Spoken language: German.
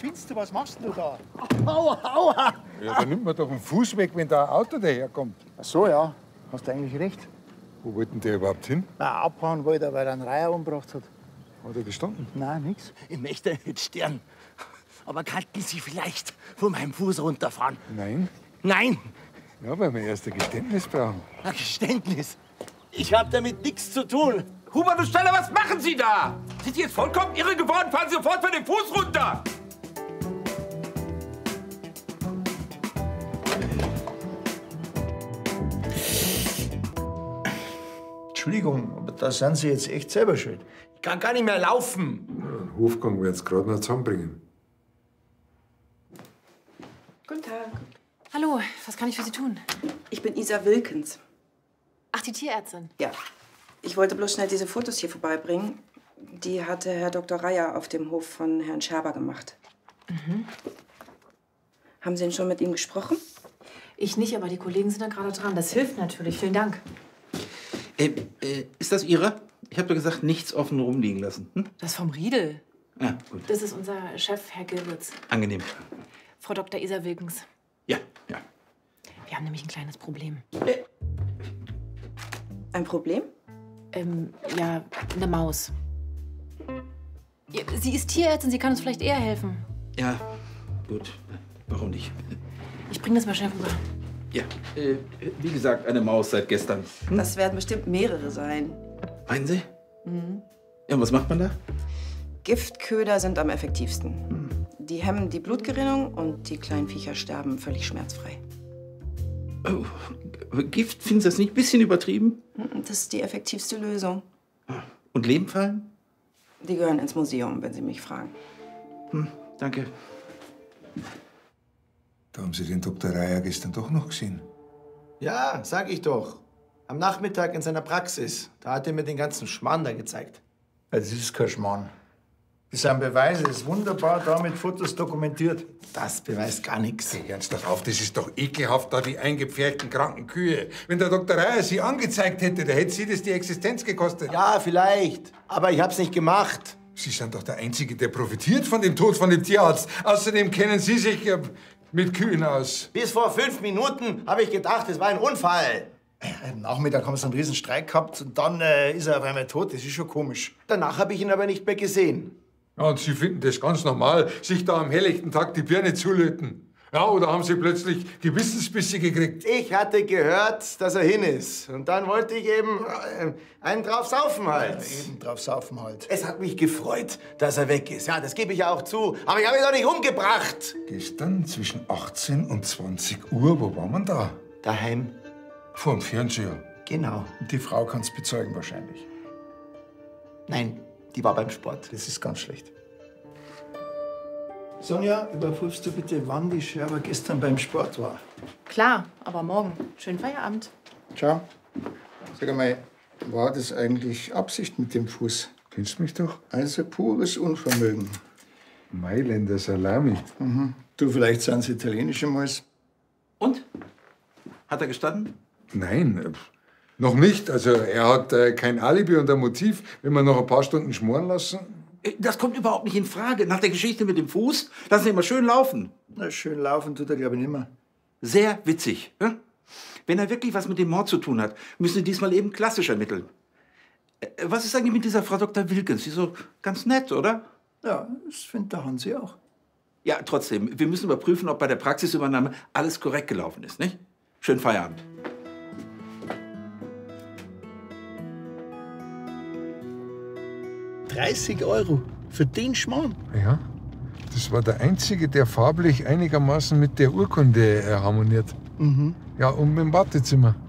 spinnst du? Was machst du da? Aua, aua! Ja, dann nimmt man doch den Fuß weg, wenn da ein Auto daherkommt. Ach so, ja. Hast du eigentlich recht. Wo wollten der überhaupt hin? Na, abhauen wollte er, weil er einen Reiher umgebracht hat. Hat er gestanden? Nein, nix. Ich möchte nicht sterben. Aber könnten Sie vielleicht von meinem Fuß runterfahren? Nein. Nein! Ja, weil wir erst ein Geständnis brauchen. Ein Geständnis. Ich habe damit nichts zu tun. Hubert und Steller, was machen Sie da? Sind Sie jetzt vollkommen irre geworden? Fahren Sie sofort von dem Fuß runter! Entschuldigung, aber da sind Sie jetzt echt selber schuld. Ich kann gar nicht mehr laufen. Den Hofgang werden sie gerade noch zusammenbringen. Guten Tag. Hallo, was kann ich für Sie tun? Ich bin Isa Wilkens. Ach, die Tierärztin. Ja. Ich wollte bloß schnell diese Fotos hier vorbeibringen. Die hatte Herr Dr. Reier auf dem Hof von Herrn Scherber gemacht. Mhm. Haben Sie denn schon mit ihm gesprochen? Ich nicht, aber die Kollegen sind da gerade dran. Das hilft natürlich. Vielen Dank. Ist das Ihre? Ich habe doch gesagt, nichts offen rumliegen lassen. Hm? Das vom Riedel. Ja, gut. Das ist unser Chef, Herr Gilwitz. Angenehm. Frau Dr. Isa Wilkens. Ja, ja. Wir haben nämlich ein kleines Problem. Ein Problem? Ja, eine Maus. Ja, sie ist Tierärztin, sie kann uns vielleicht eher helfen. Ja, gut. Warum nicht? Ich bringe das mal schnell rüber. Ja, wie gesagt, eine Maus seit gestern. Das werden bestimmt mehrere sein. Meinen Sie? Mhm. Ja, und was macht man da? Giftköder sind am effektivsten. Die hemmen die Blutgerinnung und die kleinen Viecher sterben völlig schmerzfrei. Oh, Gift, finden Sie das nicht ein bisschen übertrieben? Das ist die effektivste Lösung. Und Lebenfallen? Die gehören ins Museum, wenn Sie mich fragen. Danke. Da haben Sie den Dr. Reier gestern doch noch gesehen. Ja, sag ich doch. Am Nachmittag in seiner Praxis. Da hat er mir den ganzen Schmarrn da gezeigt. Das ist kein Schmarrn. Das sind Beweise, das ist wunderbar da mit Fotos dokumentiert. Das beweist gar nichts. Hey, ernst doch auf, das ist doch ekelhaft, da die eingepferchten kranken Kühe. Wenn der Dr. Reier Sie angezeigt hätte, da hätte Sie das die Existenz gekostet. Ja, vielleicht. Aber ich hab's nicht gemacht. Sie sind doch der Einzige, der profitiert von dem Tod von dem Tierarzt. Außerdem kennen Sie sich mit Kühen aus. Bis vor 5 Minuten habe ich gedacht, es war ein Unfall. Am Nachmittag haben sie einen riesen Streik gehabt und dann ist er auf einmal tot. Das ist schon komisch. Danach habe ich ihn aber nicht mehr gesehen. Ja, und Sie finden das ganz normal, sich da am helllichten Tag die Birne zulöten. Ja, oder haben Sie plötzlich Gewissensbisse gekriegt? Ich hatte gehört, dass er hin ist. Und dann wollte ich eben einen drauf saufen halt. Ja, eben drauf saufen halt. Es hat mich gefreut, dass er weg ist. Ja, das gebe ich ja auch zu. Aber ich habe ihn doch nicht umgebracht. Gestern zwischen 18 und 20 Uhr, wo war man da? Daheim. Vor dem Fernseher. Genau. Und die Frau kann es bezeugen wahrscheinlich. Nein, die war beim Sport. Das ist ganz schlecht. Sonja, überprüfst du bitte, wann die Scherber gestern beim Sport war? Klar, aber morgen. Schönen Feierabend. Ciao. Sag einmal, war das eigentlich Absicht mit dem Fuß? Kennst du mich doch? Also pures Unvermögen. Mailänder Salami. Mhm. Du, vielleicht sind sie italienische Mais. Und? Hat er gestanden? Nein, noch nicht. Also er hat kein Alibi und ein Motiv. Wenn wir noch ein paar Stunden schmoren lassen. Das kommt überhaupt nicht in Frage. Nach der Geschichte mit dem Fuß, lassen Sie ihn mal schön laufen. Na, schön laufen tut er, glaube ich, nicht mehr. Sehr witzig. Ja? Wenn er wirklich was mit dem Mord zu tun hat, müssen Sie diesmal eben klassisch ermitteln. Was ist eigentlich mit dieser Frau Dr. Wilkens? Sie ist so ganz nett, oder? Ja, das findet der Hansi auch. Ja, trotzdem. Wir müssen überprüfen, ob bei der Praxisübernahme alles korrekt gelaufen ist, nicht? Schönen Feierabend. €30 für den Schmarrn? Ja, das war der Einzige, der farblich einigermaßen mit der Urkunde harmoniert. Mhm. Ja, und mit dem Wartezimmer.